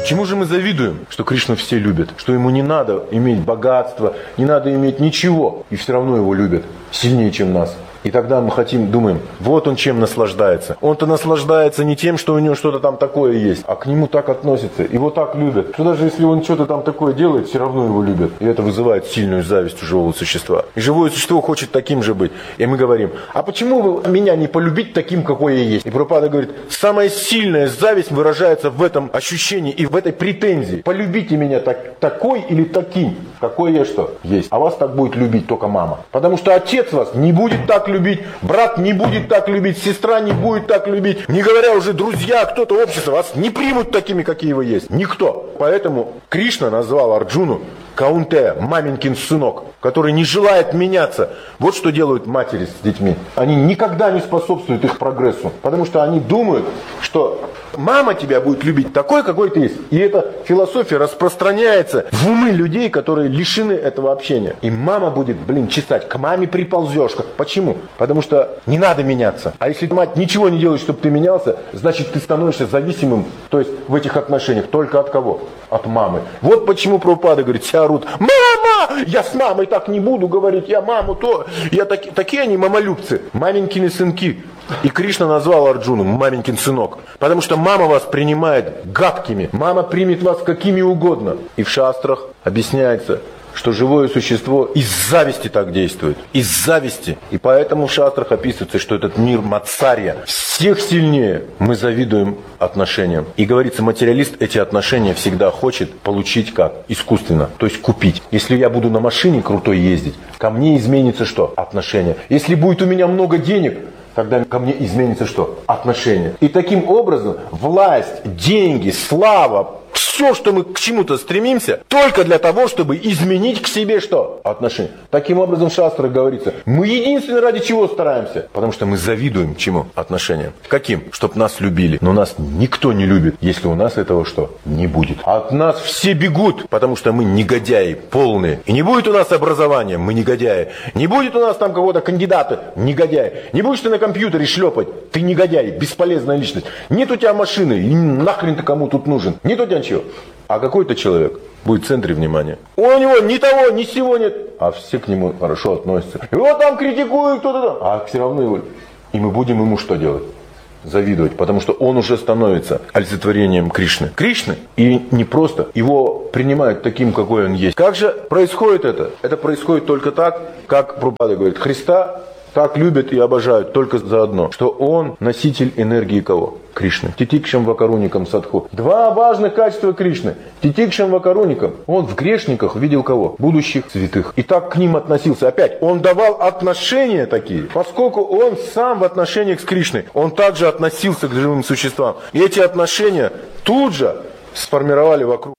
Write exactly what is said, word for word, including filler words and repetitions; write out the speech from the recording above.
Почему же мы завидуем, что Кришну все любят, что ему не надо иметь богатство, не надо иметь ничего, и все равно его любят сильнее, чем нас? И тогда мы хотим, думаем, вот он чем наслаждается. Он-то наслаждается не тем, что у него что-то там такое есть, а к нему так относятся, его так любят, что даже если он что-то там такое делает, все равно его любят. И это вызывает сильную зависть у живого существа. И живое существо хочет таким же быть. И мы говорим, а почему вы меня не полюбить таким, какой я есть? И Прабхупада говорит, самая сильная зависть выражается в этом ощущении и в этой претензии. Полюбите меня так, такой или таким, какой я что есть. А вас так будет любить только мама. Потому что отец вас не будет так любить, брат не будет так любить, сестра не будет так любить, не говоря уже друзья, кто-то, общество, вас не примут такими, какие вы есть. Никто. Поэтому Кришна назвал Арджуну Каунтея, маменькин сынок, который не желает меняться. Вот что делают матери с детьми. Они никогда не способствуют их прогрессу, потому что они думают, что мама тебя будет любить такой, какой ты есть. И эта философия распространяется в умы людей, которые лишены этого общения. И мама будет, блин, чесать, к маме приползешь. Почему? Потому что не надо меняться. А если мать ничего не делает, чтобы ты менялся, значит ты становишься зависимым, то есть в этих отношениях только от кого? От мамы. Вот почему Прабхупада говорит, все орут, мама, я с мамой так не буду говорить, я маму то, я таки, такие они мамолюбцы, маменькины сынки. И Кришна назвал Арджуну маменькин сынок, потому что мама вас принимает гадкими, мама примет вас какими угодно. И в шастрах объясняется, что живое существо из зависти так действует, из зависти. И поэтому в шастрах описывается, что этот мир матсарья, всех сильнее мы завидуем отношениям. И говорится, материалист эти отношения всегда хочет получить как? Искусственно, то есть купить. Если я буду на машине крутой ездить, ко мне изменится что? Отношения. Если будет у меня много денег, тогда ко мне изменится что? Отношения. И таким образом власть, деньги, слава, все, что мы к чему-то стремимся, только для того, чтобы изменить к себе что? Отношения. Таким образом в шастрах говорится, мы единственное ради чего стараемся? Потому что мы завидуем чему? Отношениям. Каким? Чтоб нас любили. Но нас никто не любит, если у нас этого что? Не будет. От нас все бегут, потому что мы негодяи полные. И не будет у нас образования, мы негодяи. Не будет у нас там какого-то кандидата, негодяй. Не будешь ты на компьютере шлепать, ты негодяй, бесполезная личность. Нет у тебя машины, и нахрен ты кому тут нужен? Нет у тебя ничего. А какой-то человек будет в центре внимания. У него ни того, ни сего нет. А все к нему хорошо относятся. Его там критикуют, кто-то там. А все равно его... И мы будем ему что делать? Завидовать. Потому что он уже становится олицетворением Кришны. Кришны. И не просто. Его принимают таким, какой он есть. Как же происходит это? Это происходит только так, как Прабхупада говорит. Христа так любят и обожают только за одно, что он носитель энергии кого? Кришны. Титикшам вакаруникам садху. Два важных качества Кришны. Титикшам вакаруникам. Он в грешниках видел кого? Будущих святых. И так к ним относился. Опять, он давал отношения такие, поскольку он сам в отношениях с Кришной, он также относился к живым существам. И эти отношения тут же сформировали вокруг